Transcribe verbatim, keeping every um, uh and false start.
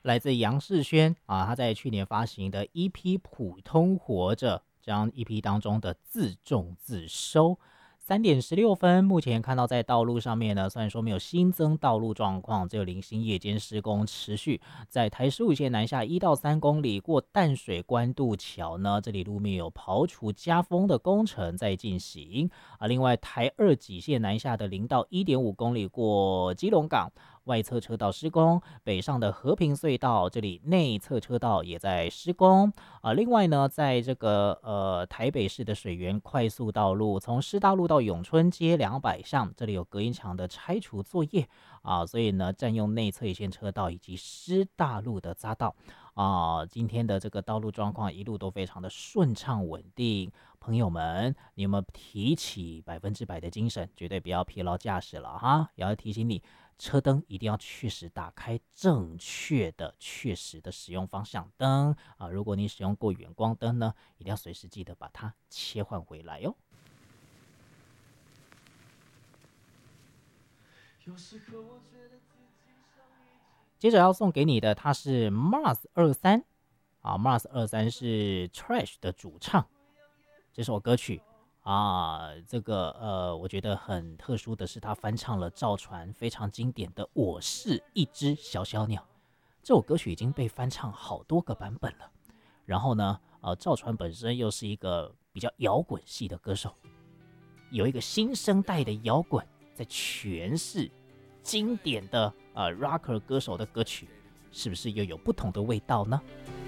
来自杨世轩啊，他在去年发行的 E P《普通活着》这张 E P 当中的自重自收。三点十六分，目前看到在道路上面呢，虽然说没有新增道路状况，只有零星夜间施工持续。在台十五线南下一到三公里过淡水关渡桥呢，这里路面有刨除加封的工程在进行啊。另外，台二几线南下的零到一点五公里过基隆港。外侧车道施工，北上的和平隧道这里内侧车道也在施工啊。另外呢，在这个呃台北市的水源快速道路，从师大路到永春街两百巷，这里有隔音墙的拆除作业啊，所以呢，占用内侧一线车道以及师大路的匝道啊。今天的这个道路状况一路都非常的顺畅稳定。朋友们，你有没有提起百分之百的精神？绝对不要疲劳驾驶了哈！也要提醒你，车灯一定要确实打开，正确的、确实的使用方向灯啊。如果你使用过远光灯呢，一定要随时记得把它切换回来哟。接着要送给你的，它是 Mars 二三啊 ，Mars 二三是 Trash 的主唱。这首歌曲啊，这个呃，我觉得很特殊的是，他翻唱了赵传非常经典的《我是一只小小鸟》。这首歌曲已经被翻唱好多个版本了。然后呢，呃，赵传本身又是一个比较摇滚系的歌手，有一个新生代的摇滚在诠释经典的呃 rocker 歌手的歌曲，是不是又有不同的味道呢？